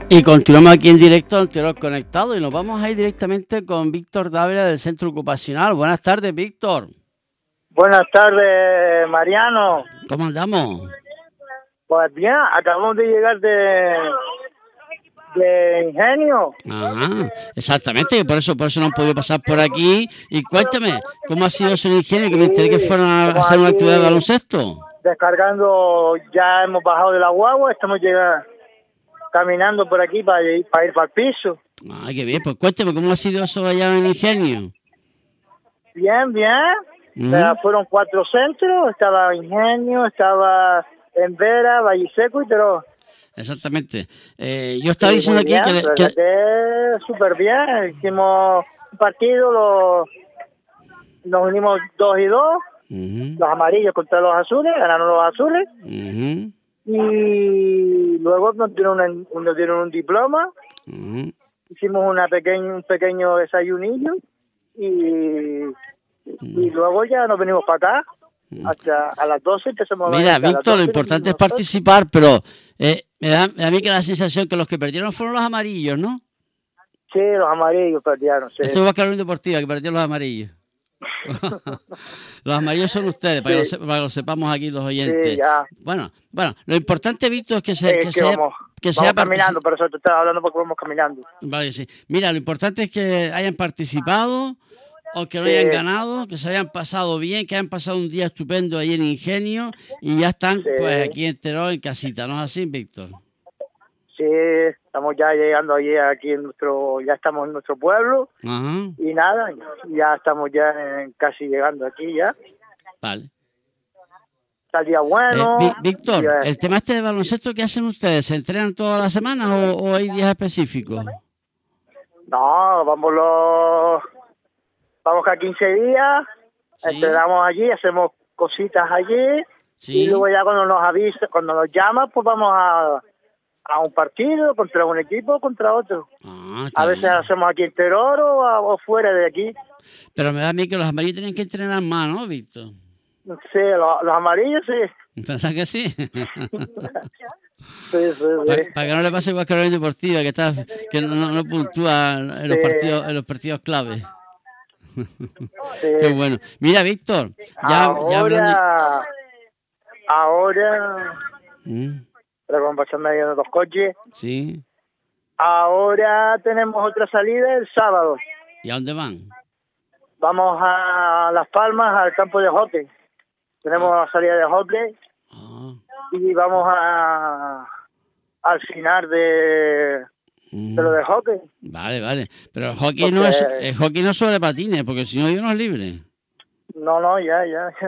Y continuamos aquí en directo, Anterior Conectado, y nos vamos a ir directamente con Víctor Dávila del Centro Ocupacional. Buenas tardes, Víctor. Buenas tardes, Mariano. ¿Cómo andamos? Pues bien, acabamos de llegar de Ingenio. Ajá, exactamente, y por eso no han podido pasar por aquí. Y cuéntame, ¿cómo ha sido su Ingenio? Que me enteré que fueron a hacer una actividad de baloncesto. Descargando, ya hemos bajado de la guagua, estamos caminando por aquí para ir para el piso. Ay, qué bien, pues cuéntame, ¿cómo ha sido eso allá en Ingenio? Bien, bien. Fueron 4 centros, estaba Ingenio, estaba en Vera, Valle Seco y Teró. Exactamente. Yo estaba diciendo aquí que súper bien. Hicimos un partido, nos unimos 2 y 2, los amarillos contra los azules, ganaron los azules. Y luego nos dieron un diploma. Hicimos un pequeño desayunillo y luego ya nos venimos para acá. Hasta a las 12 empezamos. Mira, Víctor, lo importante es participar, pero me da a mí que la sensación que los que perdieron fueron los amarillos, ¿no? Sí, los amarillos perdieron. Sí. Esto es Vasca Unión Deportiva, que perdieron los amarillos. Los amarillos son ustedes, para que lo sepamos aquí los oyentes. Sí, ya. Bueno, lo importante, Víctor, es que vamos caminando, pero eso te estaba hablando porque vamos caminando. Vale, sí. Mira, lo importante es que hayan participado, o que no hayan ganado, que se hayan pasado bien, que hayan pasado un día estupendo ahí en Ingenio y ya están pues aquí en Teró, en casita, ¿no es así, Víctor? Sí, estamos ya llegando aquí ya estamos en nuestro pueblo. Ajá. Y nada, ya estamos ya casi llegando aquí ya. Vale. Está el día bueno. Víctor, el tema este de baloncesto, ¿qué hacen ustedes? ¿Se entrenan todas las semanas o hay días específicos? No, vamos cada 15 días, entrenamos allí, hacemos cositas allí, y luego ya cuando nos avisa, cuando nos llama, pues vamos a un partido contra un equipo, contra otro. A veces hacemos aquí en Teror o fuera de aquí. Pero me da a mí que los amarillos tienen que entrenar más, ¿no, Víctor? Sí, los amarillos sí. ¿Verdad que sí? Sí. Para que no le pase igual que a la Unión Deportiva, que no puntúa en los partidos clave. Sí. Qué bueno. Mira, Víctor, ya hablando... Ahora... Pero como pasan medio de los coches. Sí. Ahora tenemos otra salida el sábado. ¿Y a dónde van? Vamos a Las Palmas, al campo de hockey. Tenemos la salida de hockey. Y vamos al final de lo de hockey. Vale. Pero el hockey no es sobre patines, porque si no hay unos libres. No, ya.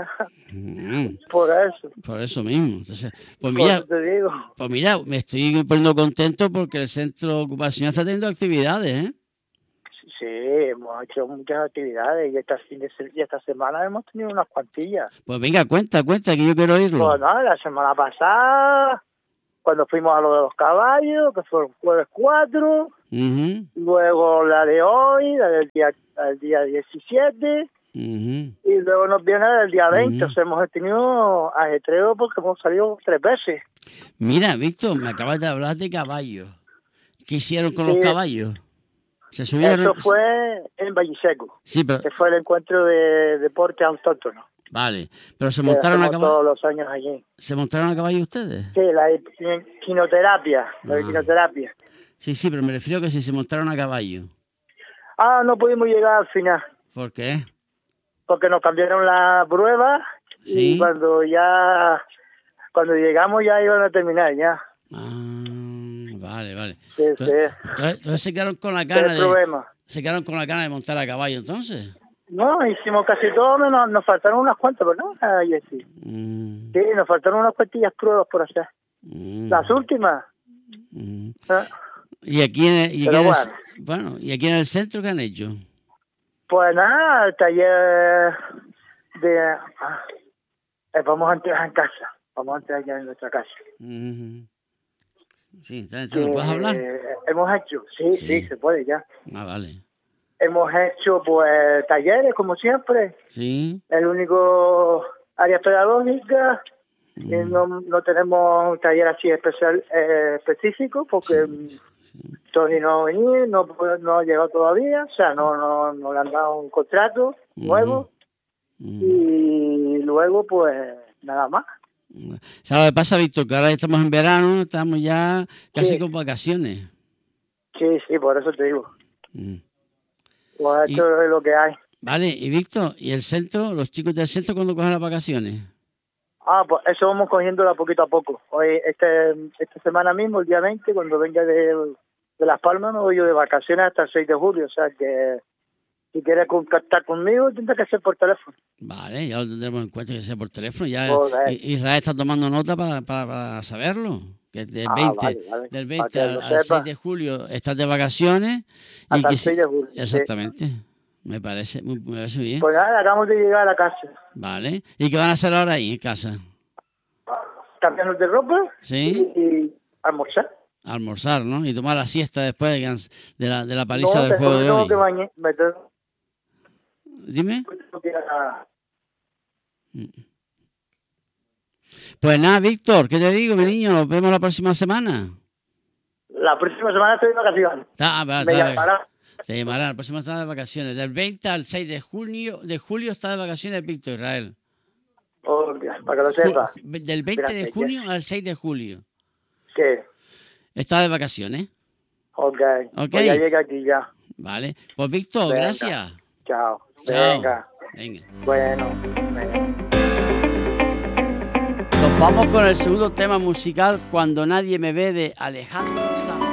Por eso mismo. Entonces, pues mira, te digo. Pues mira, me estoy poniendo contento porque el centro ocupacional está teniendo actividades, ¿eh? Sí, hemos hecho muchas actividades y esta semana hemos tenido unas cuantillas. Pues venga, cuenta, que yo quiero oírlo. Pues no, la semana pasada, cuando fuimos a lo de los caballos, que fue el jueves 4, luego la de hoy, la del día 17, y luego nos viene el día 20, o sea, hemos tenido ajetreo porque hemos salido 3 veces. Mira, Víctor, me acabas de hablar de caballos. ¿Qué hicieron con los caballos? ¿Se subieron? Eso fue en Valle Seco, sí, pero... que fue el encuentro de deporte autóctono. Vale, pero se montaron a caballo. Todos los años allí. ¿Se montaron a caballo ustedes? Sí, la quinoterapia, quinoterapia. Sí, pero me refiero a que si se montaron a caballo. No pudimos llegar al final. ¿Por qué? Porque nos cambiaron la prueba y cuando llegamos ya iban a terminar ya. Vale. Sí. Entonces se quedaron con la gana de montar a caballo, entonces. No, hicimos casi todo, nos faltaron unas cuantas, pero no, sí. Sí, nos faltaron unas cuantillas pruebas por hacer. Las últimas. ¿Y aquí en el centro qué han hecho? Pues nada, el taller de... vamos a entrar en casa, vamos a entrar ya en nuestra casa. Sí, ¿no puedes hablar? Hemos hecho, sí, se puede ya. Vale. Hemos hecho pues talleres, como siempre. Sí. El único área pedagógica, No tenemos un taller así especial específico porque Tony no ha venido, no ha llegado todavía, o sea, no le han dado un contrato nuevo y luego pues nada más. ¿Sabes lo que pasa, Víctor? Que ahora estamos en verano, estamos ya casi con vacaciones. Sí, por eso te digo. Pues esto es lo que hay. Vale, y Víctor, ¿y el centro? ¿Los chicos del centro cuándo cogen las vacaciones? Pues eso vamos cogiéndola poquito a poco. Hoy, esta semana mismo, el día 20, cuando venga de Las Palmas, me voy yo de vacaciones hasta el 6 de julio. O sea que si quieres contactar conmigo, tendrá que ser por teléfono. Vale, ya lo tendremos en cuenta que sea por teléfono. Ya Israel está tomando nota para saberlo. Que del 20 al 6 de julio estás de vacaciones. Hasta el 6 de julio. Exactamente. Sí. Me parece bien. Pues nada, acabamos de llegar a la casa. Vale. ¿Y qué van a hacer ahora ahí en casa? Cambiarnos de ropa. Sí. Y almorzar. Almorzar, ¿no? Y tomar la siesta después de la paliza del juego de hoy. Dime. Pues nada, Víctor, ¿qué te digo, mi niño? Nos vemos la próxima semana. La próxima semana estoy de vacaciones. Me llamará. Te llamará la próxima semana de vacaciones. Del 20 al 6 de julio está de vacaciones Víctor Israel. Para que lo sepas. Del 20 de junio al 6 de julio. ¿Qué? Está de vacaciones. Ok. Pues ya llega aquí ya. Vale. Pues Víctor, gracias. Chao. Venga. Bueno. Nos vamos con el segundo tema musical, Cuando nadie me ve, de Alejandro Sanz.